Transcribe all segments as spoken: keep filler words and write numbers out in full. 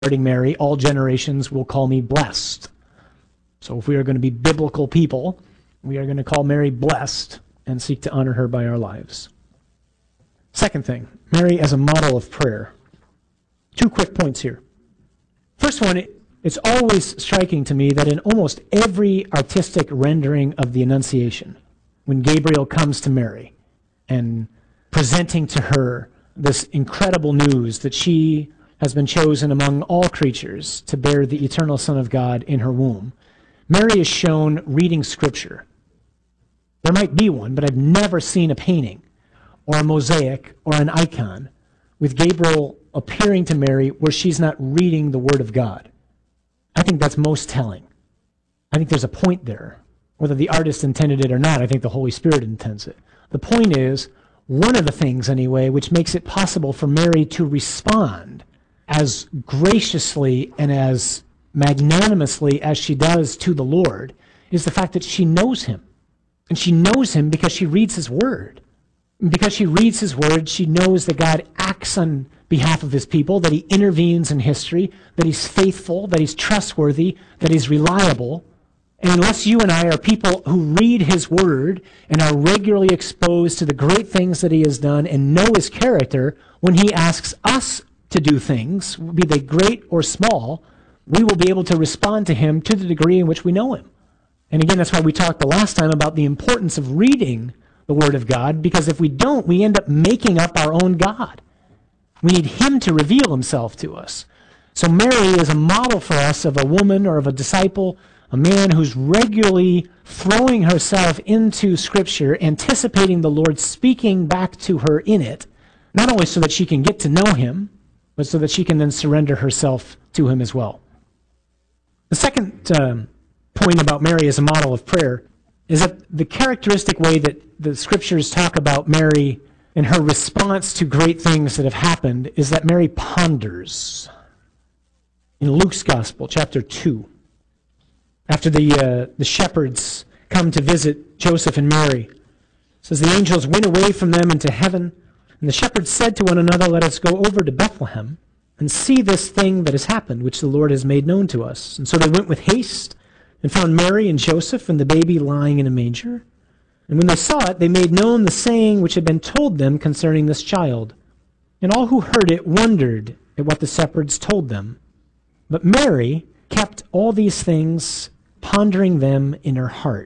regarding Mary, all generations will call me blessed. So if we are going to be biblical people, we are going to call Mary blessed and seek to honor her by our lives. Second thing, Mary as a model of prayer. Two quick points here. First one, it's always striking to me that in almost every artistic rendering of the Annunciation, when Gabriel comes to Mary and presenting to her this incredible news that she has been chosen among all creatures to bear the eternal Son of God in her womb, Mary is shown reading Scripture. There might be one, but I've never seen a painting or a mosaic or an icon with Gabriel appearing to Mary where she's not reading the Word of God. I think that's most telling. I think there's a point there. Whether the artist intended it or not, I think the Holy Spirit intends it. The point is, one of the things anyway, which makes it possible for Mary to respond as graciously and as magnanimously as she does to the Lord, is the fact that she knows Him. And she knows Him because she reads His Word. And because she reads His Word, she knows that God acts on behalf of His people, that He intervenes in history, that He's faithful, that He's trustworthy, that He's reliable. And unless you and I are people who read His Word and are regularly exposed to the great things that He has done and know His character, when He asks us to do things, be they great or small, we will be able to respond to Him to the degree in which we know Him. And again, that's why we talked the last time about the importance of reading the Word of God, because if we don't, we end up making up our own God. We need Him to reveal Himself to us. So Mary is a model for us of a woman or of a disciple, a man who's regularly throwing herself into Scripture, anticipating the Lord speaking back to her in it, not only so that she can get to know Him, but so that she can then surrender herself to Him as well. The second um, point about Mary as a model of prayer is that the characteristic way that the Scriptures talk about Mary and her response to great things that have happened is that Mary ponders. In Luke's Gospel, chapter two, after the uh, the shepherds come to visit Joseph and Mary, it says, the angels went away from them into heaven, and the shepherds said to one another, let us go over to Bethlehem and see this thing that has happened, which the Lord has made known to us. And so they went with haste and found Mary and Joseph and the baby lying in a manger. And when they saw it, they made known the saying which had been told them concerning this child. And all who heard it wondered at what the shepherds told them. But Mary kept all these things, pondering them in her heart.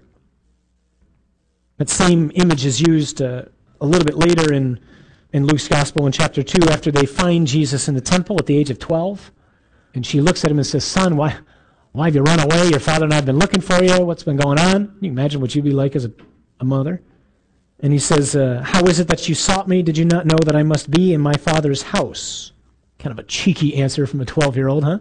That same image is used uh, a little bit later in, in Luke's Gospel in chapter two, after they find Jesus in the temple at the age of twelve. And she looks at him and says, son, why, why have you run away? Your father and I have been looking for you. What's been going on? Can you imagine what you'd be like as a, a mother? And he says, uh, how is it that you sought me? Did you not know that I must be in my Father's house? Kind of a cheeky answer from a twelve-year-old, huh?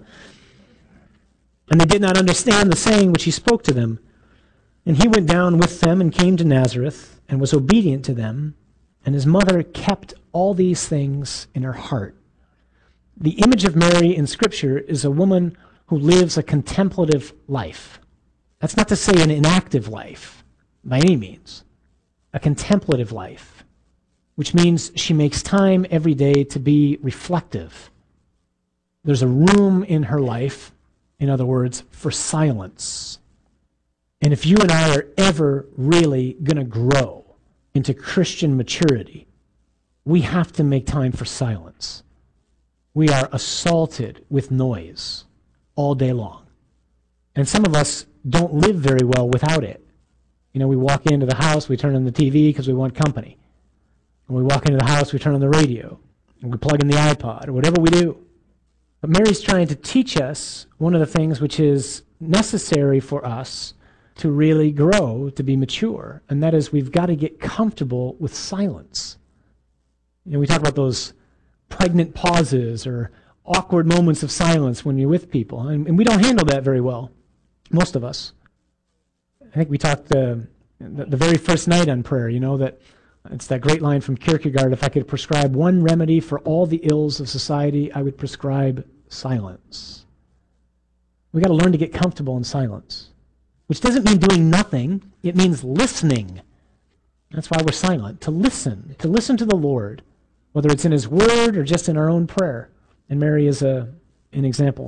And they did not understand the saying which he spoke to them. And he went down with them and came to Nazareth and was obedient to them. And his mother kept all these things in her heart. The image of Mary in Scripture is a woman who lives a contemplative life. That's not to say an inactive life, by any means. A contemplative life, which means she makes time every day to be reflective. There's a room in her life, in other words, for silence. And if you and I are ever really going to grow into Christian maturity, we have to make time for silence. We are assaulted with noise all day long. And some of us don't live very well without it. You know, we walk into the house, we turn on the T V because we want company. And we walk into the house, we turn on the radio, and we plug in the iPod, or whatever we do. But Mary's trying to teach us one of the things which is necessary for us to really grow, to be mature, and that is we've got to get comfortable with silence. You know, we talk about those pregnant pauses or awkward moments of silence when you're with people, and, and we don't handle that very well, most of us. I think we talked uh, the, the very first night on prayer, you know, that it's that great line from Kierkegaard, if I could prescribe one remedy for all the ills of society, I would prescribe silence. We've got to learn to get comfortable in silence, which doesn't mean doing nothing. It means listening. That's why we're silent, to listen, to listen to the Lord, whether it's in His Word or just in our own prayer. And Mary is a, an example